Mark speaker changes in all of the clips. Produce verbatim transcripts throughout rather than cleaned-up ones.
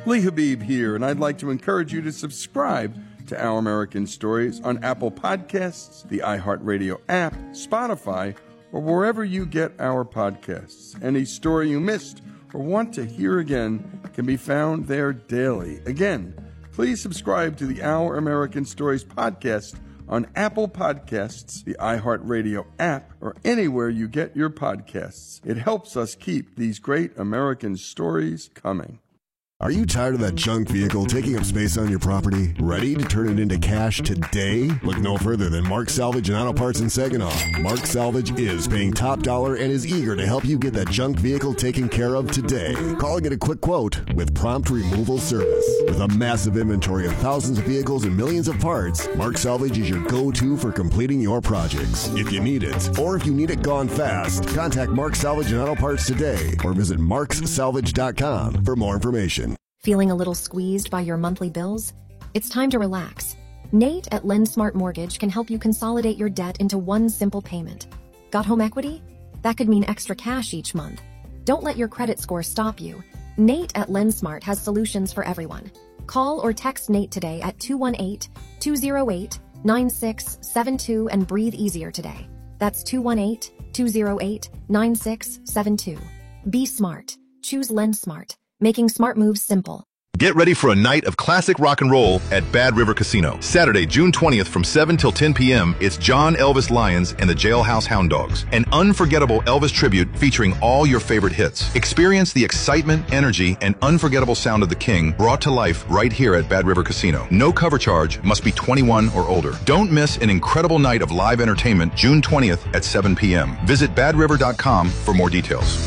Speaker 1: Lee Habib here, and I'd like to encourage you to subscribe to Our American Stories on Apple Podcasts, the iHeartRadio app, Spotify, or wherever you get our podcasts. Any story you missed or want to hear again can be found there daily. Again, please subscribe to the Our American Stories podcast on Apple Podcasts, the iHeartRadio app, or anywhere you get your podcasts. It helps us keep these great American stories coming.
Speaker 2: Are you tired of that junk vehicle taking up space on your property? Ready to turn it into cash today? Look no further than Mark Salvage and Auto Parts in Saginaw. Mark Salvage is paying top dollar and is eager to help you get that junk vehicle taken care of today. Call and get a quick quote with prompt removal service. With a massive inventory of thousands of vehicles and millions of parts, Mark Salvage is your go-to for completing your projects. If you need it, or if you need it gone fast, contact Mark Salvage and Auto Parts today or visit marks salvage dot com for more information.
Speaker 3: Feeling a little squeezed by your monthly bills? It's time to relax. Nate at LendSmart Mortgage can help you consolidate your debt into one simple payment. Got home equity? That could mean extra cash each month. Don't let your credit score stop you. Nate at LendSmart has solutions for everyone. Call or text Nate today at two one eight, two oh eight, nine six seven two and breathe easier today. That's two one eight, two oh eight, nine six seven two. Be smart. Choose LendSmart. Making smart moves simple.
Speaker 4: Get ready for a night of classic rock and roll at Bad River Casino. Saturday, June twentieth from seven till ten p.m. It's John Elvis Lyons and the Jailhouse Hound Dogs. An unforgettable Elvis tribute featuring all your favorite hits. Experience the excitement, energy, and unforgettable sound of the King brought to life right here at Bad River Casino. No cover charge, must be twenty-one or older. Don't miss an incredible night of live entertainment June twentieth at seven p.m. Visit bad river dot com for more details.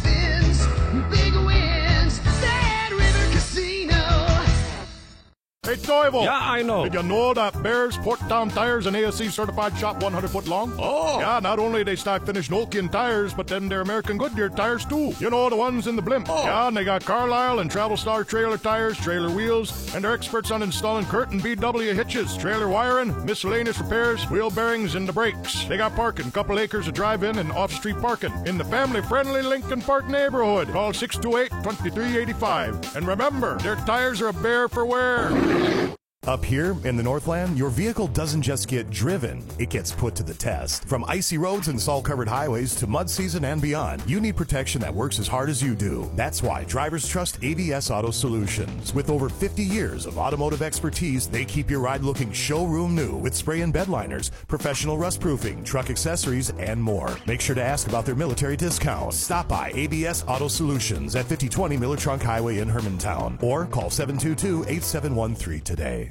Speaker 5: Hey, Toivo.
Speaker 6: Yeah, I know.
Speaker 5: Did you know that Bears Porttown Tires and A S C certified shop one hundred foot long?
Speaker 6: Oh.
Speaker 5: Yeah, not only they stock finished Nokian tires, but then they're American Goodyear tires too. You know, the ones in the blimp.
Speaker 6: Oh.
Speaker 5: Yeah, and they got Carlisle and Travel Star trailer tires, trailer wheels, and they're experts on installing curtain B W hitches, trailer wiring, miscellaneous repairs, wheel bearings, and the brakes. They got parking, couple acres of drive-in and off-street parking in the family-friendly Lincoln Park neighborhood. Call six two eight, two three eight five. And remember, their tires are a bear for wear.
Speaker 7: Up here in the Northland, your vehicle doesn't just get driven, it gets put to the test. From icy roads and salt-covered highways to mud season and beyond, you need protection that works as hard as you do. That's why drivers trust A B S Auto Solutions. With over fifty years of automotive expertise, they keep your ride looking showroom new with spray and bed liners, professional rust proofing, truck accessories, and more. Make sure to ask about their military discounts. Stop by A B S Auto Solutions at fifty twenty Miller Trunk Highway in Hermantown or call seven two two, eight seven one three today.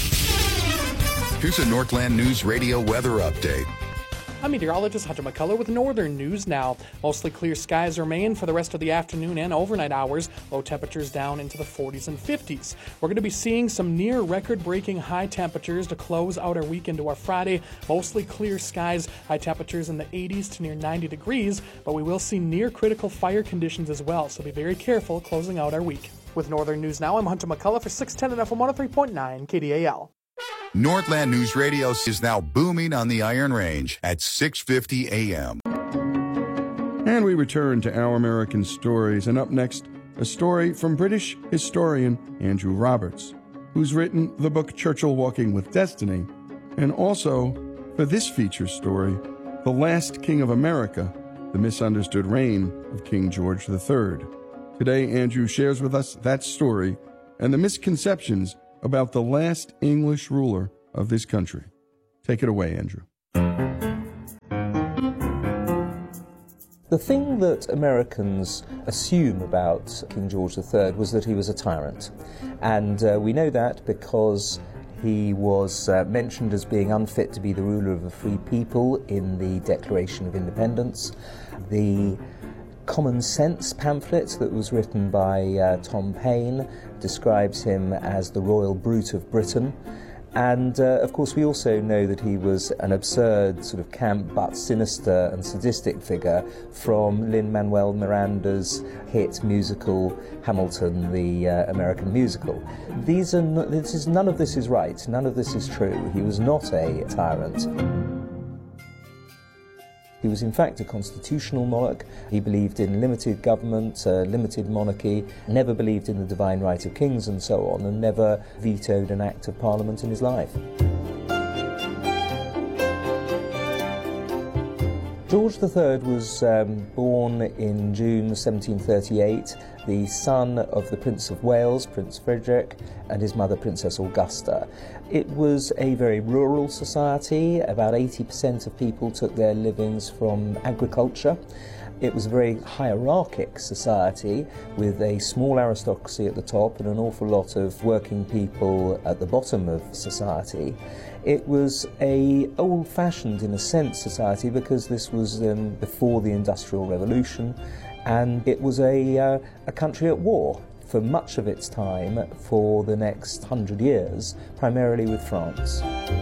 Speaker 8: Here's a Northland News Radio weather update.
Speaker 9: I'm meteorologist Hunter McCullough with Northern News Now. Mostly clear skies remain for the rest of the afternoon and overnight hours. Low temperatures down into the forties and fifties. We're going to be seeing some near record-breaking high temperatures to close out our week into our Friday. Mostly clear skies, high temperatures in the eighties to near ninety degrees, but we will see near critical fire conditions as well, so be very careful closing out our week. With Northern News Now, I'm Hunter McCullough for six ten and F M one oh three point nine K D A L.
Speaker 8: Northland News Radio is now booming on the Iron Range at six fifty a.m.
Speaker 1: And we return to Our American Stories. And up next, a story from British historian Andrew Roberts, who's written the book Churchill Walking with Destiny, and also, for this feature story, The Last King of America, The Misunderstood Reign of King George the Third. Today, Andrew shares with us that story and the misconceptions about the last English ruler of this country. Take it away, Andrew.
Speaker 10: The thing that Americans assume about King George the Third was that he was a tyrant. And uh, we know that because he was uh, mentioned as being unfit to be the ruler of a free people in the Declaration of Independence. The Common Sense pamphlet that was written by uh, Tom Paine describes him as the royal brute of Britain. And uh, of course we also know that he was an absurd, sort of camp but sinister and sadistic figure from Lin-Manuel Miranda's hit musical Hamilton, the uh, American musical. These are no, this is, none of this is right, none of this is true. He was not a tyrant. He was in fact a constitutional monarch. He believed in limited government, uh, limited monarchy, never believed in the divine right of kings and so on, and never vetoed an act of parliament in his life. George the Third was um, born in June seventeen thirty-eight, the son of the Prince of Wales, Prince Frederick, and his mother, Princess Augusta. It was a very rural society. About eighty percent of people took their livings from agriculture. It was a very hierarchic society with a small aristocracy at the top and an awful lot of working people at the bottom of society. It was a old-fashioned, in a sense, society because this was um, before the Industrial Revolution, and it was a, uh, a country at war for much of its time for the next hundred years, primarily with France.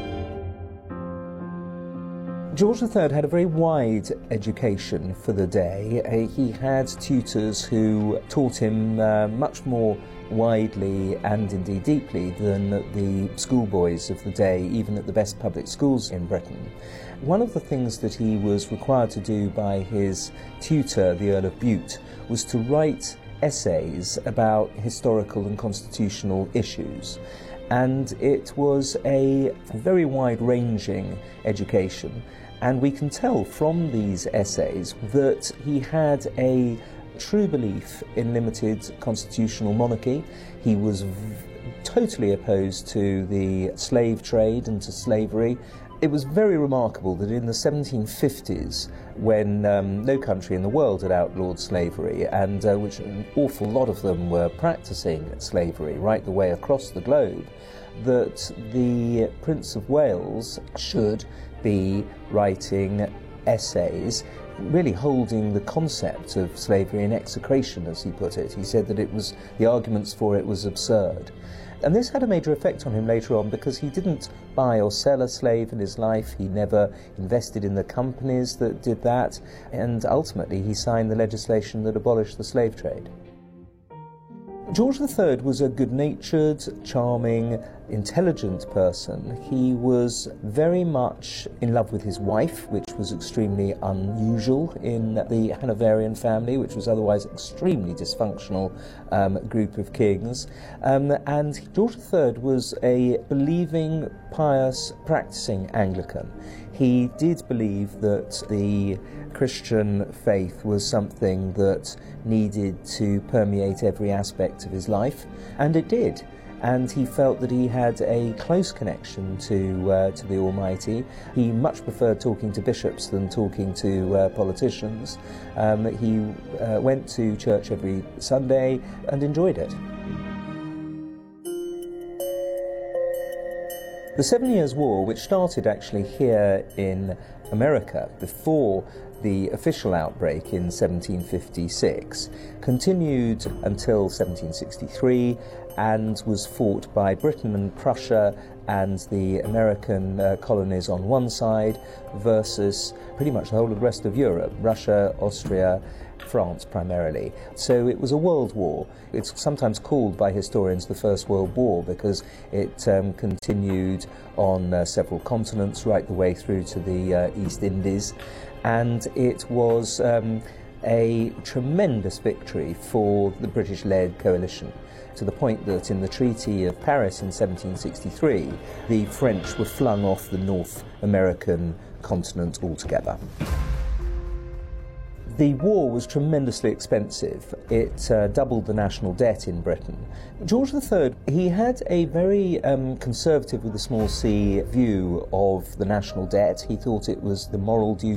Speaker 10: George the Third had a very wide education for the day. Uh, he had tutors who taught him uh, much more widely and indeed deeply than the schoolboys of the day, even at the best public schools in Britain. One of the things that he was required to do by his tutor, the Earl of Bute, was to write essays about historical and constitutional issues. And it was a very wide-ranging education. And we can tell from these essays that he had a true belief in limited constitutional monarchy. He was v- totally opposed to the slave trade and to slavery. It was very remarkable that in the seventeen fifties, when um, no country in the world had outlawed slavery, and uh, which an awful lot of them were practicing slavery right the way across the globe, that the Prince of Wales should be writing essays really holding the concept of slavery in execration, as he put it. He said that it was, the arguments for it was absurd. And this had a major effect on him later on because he didn't buy or sell a slave in his life. He never invested in the companies that did that. And ultimately he signed the legislation that abolished the slave trade. George the Third was a good-natured, charming, intelligent person. He was very much in love with his wife, which was extremely unusual in the Hanoverian family, which was otherwise an extremely dysfunctional um, group of kings. Um, and George the Third was a believing, pious, practicing Anglican. He did believe that the Christian faith was something that needed to permeate every aspect of his life, and it did. And he felt that he had a close connection to uh, to the Almighty. He much preferred talking to bishops than talking to uh, politicians. Um, he uh, went to church every Sunday and enjoyed it. The Seven Years' War, which started actually here in America before the official outbreak in seventeen fifty-six, continued until seventeen sixty-three and was fought by Britain and Prussia and the American uh, colonies on one side versus pretty much the whole of the rest of Europe, Russia, Austria, France primarily. So it was a world war. It's sometimes called by historians the First World War because it um, continued on uh, several continents right the way through to the uh, East Indies, and it was um, a tremendous victory for the British-led coalition, to the point that in the Treaty of Paris in seventeen sixty-three, the French were flung off the North American continent altogether. The war was tremendously expensive. It uh, doubled the national debt in Britain. George the Third, he had a very um, conservative with a small c view of the national debt. He thought it was the moral duty